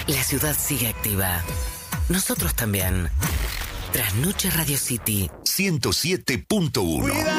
La ciudad sigue activa. Nosotros también. Trasnoche Radio City 107.1.